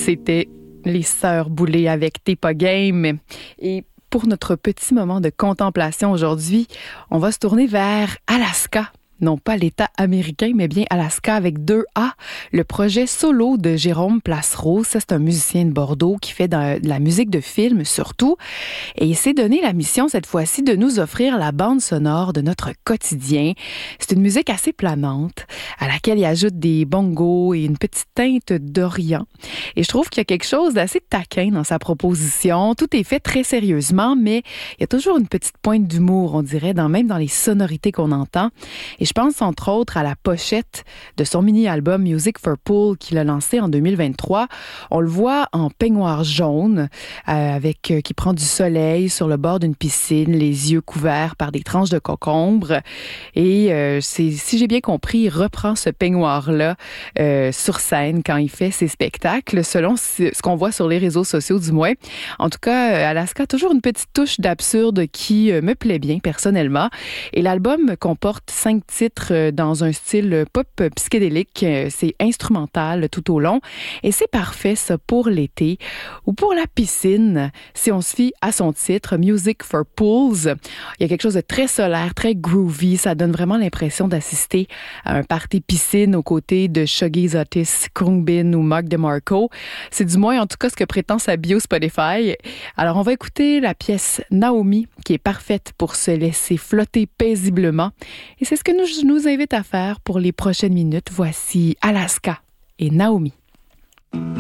C'était les Sœurs Boulay avec T'es pas game. Et pour notre petit moment de contemplation aujourd'hui, on va se tourner vers Alaska. Non pas l'État américain, mais bien Alaska avec 2 A. Le projet solo de Jérôme Placerose, ça c'est un musicien de Bordeaux qui fait de la musique de film surtout. Et il s'est donné la mission cette fois-ci de nous offrir la bande sonore de notre quotidien. C'est une musique assez planante, à laquelle il ajoute des bongos et une petite teinte d'Orient. Et je trouve qu'il y a quelque chose d'assez taquin dans sa proposition. Tout est fait très sérieusement, mais il y a toujours une petite pointe d'humour, on dirait, même dans les sonorités qu'on entend. Et je pense entre autres à la pochette de son mini-album Music for Pool qu'il a lancé en 2023. On le voit en peignoir jaune, qui prend du soleil sur le bord d'une piscine, les yeux couverts par des tranches de concombre. Et si j'ai bien compris, il reprend ce peignoir-là sur scène quand il fait ses spectacles, selon ce qu'on voit sur les réseaux sociaux du moins. En tout cas, Alaska a toujours une petite touche d'absurde qui me plaît bien personnellement. Et l'album comporte 5 titres dans un style pop psychédélique. C'est instrumental tout au long. Et c'est parfait, ça, pour l'été ou pour la piscine, si on se fie à son titre, Music for Pools. Il y a quelque chose de très solaire, très groovy. Ça donne vraiment l'impression d'assister à un party piscine aux côtés de Shuggy Otis, Khruangbin ou Mark DeMarco. C'est du moins, en tout cas, ce que prétend sa bio Spotify. Alors, on va écouter la pièce Naomi, qui est parfaite pour se laisser flotter paisiblement. Et c'est ce que je nous invite à faire pour les prochaines minutes. Voici Alaska et Naomi.